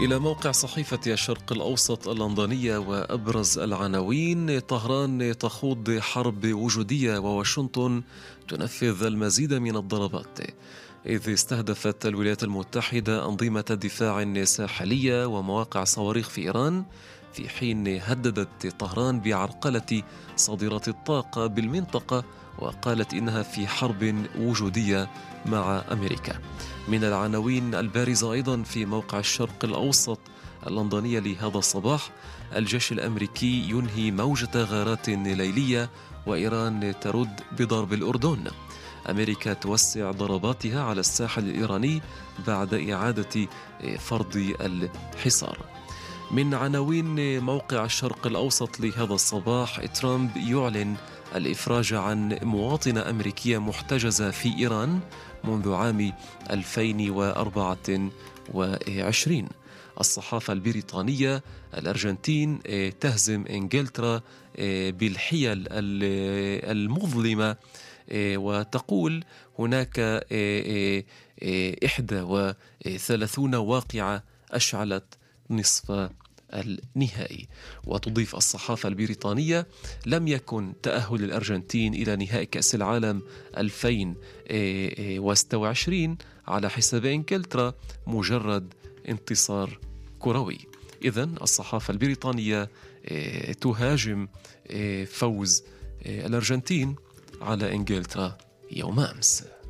إلى موقع صحيفة الشرق الأوسط اللندنية وأبرز العناوين: طهران تخوض حرب وجودية وواشنطن تنفذ المزيد من الضربات. إذ استهدفت الولايات المتحدة أنظمة دفاع ساحلية ومواقع صواريخ في إيران، في حين هددت طهران بعرقلة صادرات الطاقة بالمنطقة، وقالت إنها في حرب وجودية مع أمريكا. من العناوين البارزة أيضا في موقع الشرق الأوسط اللندنية لهذا الصباح: الجيش الأمريكي ينهي موجة غارات ليلية، وإيران ترد بضرب الأردن. أمريكا توسع ضرباتها على الساحل الإيراني بعد إعادة فرض الحصار. من عناوين موقع الشرق الأوسط لهذا الصباح: ترامب يعلن الإفراج عن مواطنة أمريكية محتجزة في إيران منذ عام 2024. الصحافة البريطانية: الأرجنتين تهزم إنجلترا بالحيل المظلمة، وتقول هناك 31 واقعة أشعلت نصف النهائي. وتضيف الصحافة البريطانية: لم يكن تأهل الأرجنتين إلى نهائي كأس العالم 2026 على حساب إنجلترا مجرد انتصار كروي. إذن الصحافة البريطانية تهاجم فوز الأرجنتين على إنجلترا يوم أمس.